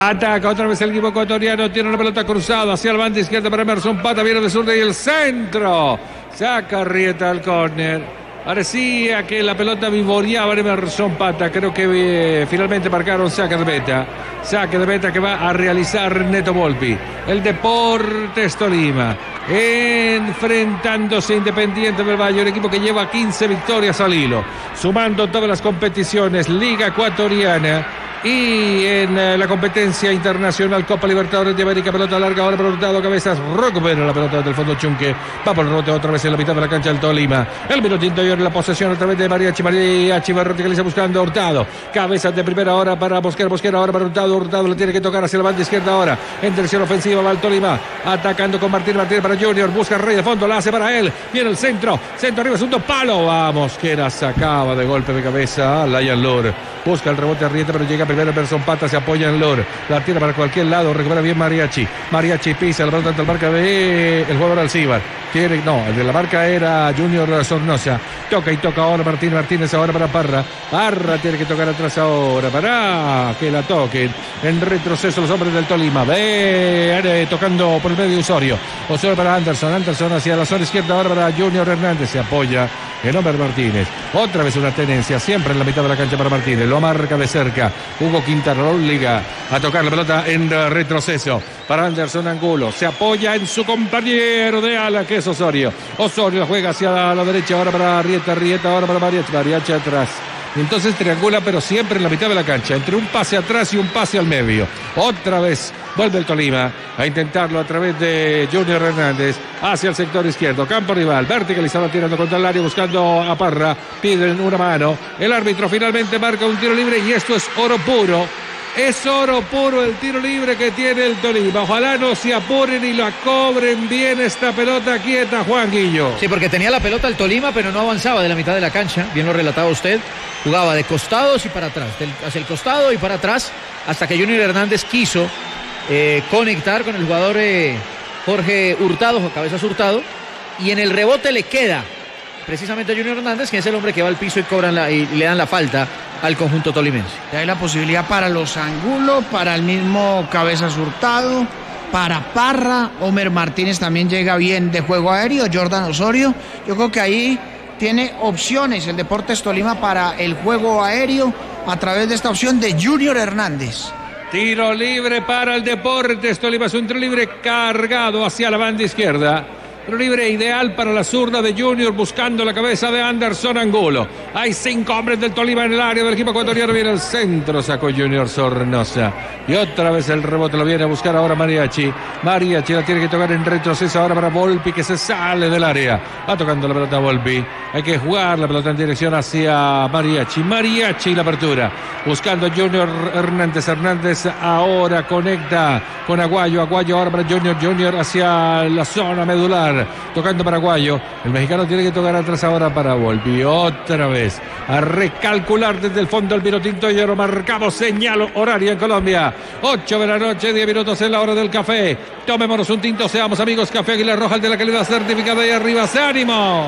Ataca otra vez el equipo ecuatoriano, tiene una pelota cruzada hacia el banda izquierda para Emerson Pata, viene de zurda y el centro. Saca Arrieta al córner. Parecía que la pelota vivoreaba en Emerson Pata. Creo que finalmente marcaron saque de meta. Saque de meta que va a realizar Neto Volpi. El Deportes Tolima enfrentándose a Independiente del Valle, un equipo que lleva 15 victorias al hilo, sumando todas las competiciones, Liga Ecuatoriana y en la competencia internacional Copa Libertadores de América. Pelota larga ahora por Hurtado, cabezas, recupera la pelota del fondo Chunque, va por el rebote otra vez en la mitad de la cancha del Tolima. El minuto interior en la posesión a través de Mariachi va verticaliza buscando a Hurtado, cabezas de primera hora para Bosquera ahora para Hurtado lo tiene que tocar hacia la banda izquierda ahora, en dirección ofensiva va el Tolima, atacando con Martín para Junior, busca el rey de fondo, la hace para él, viene el centro arriba, segundo palo, va Mosquera, sacaba de golpe de cabeza a Layan Lor, busca el rebote Arrieta pero llega primero Emerson Pata, se apoya en Lor, la tira para cualquier lado, recupera bien Mariachi pisa, la pelota ante la marca de el jugador Alcibar, el de la marca era Junior Sornosa, toca ahora Martínez ahora para Parra tiene que tocar atrás ahora para que la toquen, en retroceso los hombres del Tolima, tocando por el medio Osorio para Anderson hacia la zona izquierda ahora para Junior Hernández, se apoya el hombre Martínez, otra vez una tenencia, siempre en la mitad de la cancha para Martínez, lo marca de cerca, Hugo Quintana lo obliga a tocar la pelota en retroceso para Anderson Angulo, se apoya en su compañero de ala que es Osorio la juega hacia la derecha ahora para Arrieta ahora para Mariachi atrás. Entonces triangula, pero siempre en la mitad de la cancha, entre un pase atrás y un pase al medio. Otra vez vuelve el Tolima a intentarlo a través de Junior Hernández hacia el sector izquierdo. Campo rival, verticalizado, tirando contra el área, buscando a Parra. Piden una mano. El árbitro finalmente marca un tiro libre y esto es oro puro. Es oro puro el tiro libre que tiene el Tolima. Ojalá no se apuren y la cobren bien esta pelota quieta, Juan Guillo. Sí, porque tenía la pelota el Tolima, pero no avanzaba de la mitad de la cancha. Bien lo relataba usted. Jugaba de costados y para atrás, hacia el costado y para atrás, hasta que Junior Hernández quiso conectar con el jugador Jorge Hurtado, Cabezas Hurtado, y en el rebote le queda precisamente a Junior Hernández, que es el hombre que va al piso y le dan la falta al conjunto tolimense. Y hay la posibilidad para los Angulo, para el mismo Cabezas Hurtado, para Parra. Homer Martínez también llega bien de juego aéreo, Jordan Osorio. Yo creo que ahí tiene opciones el Deportes Tolima para el juego aéreo a través de esta opción de Junior Hernández. Tiro libre para el Deportes Tolima, es un tiro libre cargado hacia la banda izquierda. Tiro libre ideal para la zurda de Junior, buscando la cabeza de Anderson Angulo. Hay 5 hombres del Tolima en el área del equipo ecuatoriano. Viene el centro, sacó Junior Sornosa. Y otra vez el rebote lo viene a buscar ahora Mariachi la tiene que tocar en retroceso ahora para Volpi, que se sale del área. Va tocando la pelota Volpi. Hay que jugar la pelota en dirección hacia Mariachi la apertura. Buscando Junior Hernández ahora conecta con Aguayo ahora para Junior hacia la zona medular. Tocando para Aguayo. El mexicano tiene que tocar atrás ahora para Volpi. Otra vez a recalcular desde el fondo el Vinotinto y ahora marcamos señal horaria en Colombia. 8 de la noche, 10 minutos en la hora del café. Tomémonos un tinto, seamos amigos. Café Águila Roja, el de la calidad certificada. Y arriba, ¡ánimo!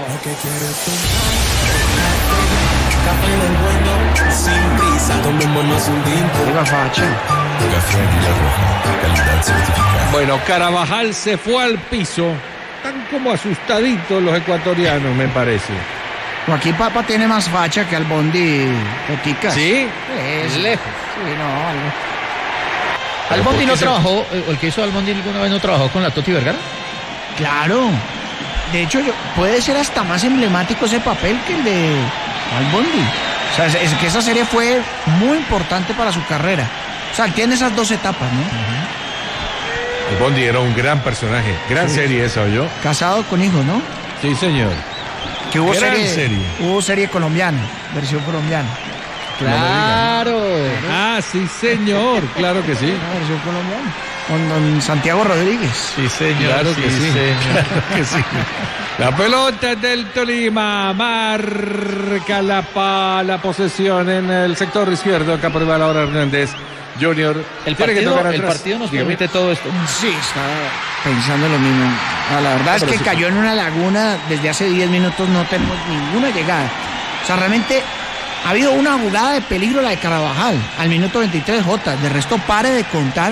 Sin prisa, tomémonos un tinto. Viva Facha. Café Águila Roja, calidad certificada. Bueno, Carabajal se fue al piso. Están como asustaditos los ecuatorianos, me parece. Aquí Papa tiene más facha que Albondi Poticas. ¿Sí? Es lejos. Sí, no. ¿Albondi no trabajó, el que hizo Albondi alguna vez no trabajó con la Toti Vergara? Claro. De hecho, puede ser hasta más emblemático ese papel que el de Albondi. O sea, es que esa serie fue muy importante para su carrera. O sea, tiene esas 2 etapas, ¿no? El Bondi era un gran personaje, gran serie esa, ¿oyó? Casado con hijos, ¿no? Sí, señor. Que hubo gran serie. Hubo serie colombiana, versión colombiana. Claro. Ah, sí, señor, claro que sí. Versión colombiana. Con don Santiago Rodríguez. Sí, señor. Claro que sí. Claro que sí. La pelota del Tolima marca la posesión en el sector izquierdo. Acá por ahora Hernández. Junior. El partido nos permite todo esto. Sí, estaba pensando lo mismo. La verdad es que cayó en una laguna. Desde hace 10 minutos no tenemos ninguna llegada. O sea, realmente Ha habido una jugada de peligro, la de Carvajal, al minuto 23, Jota. De resto, pare de contar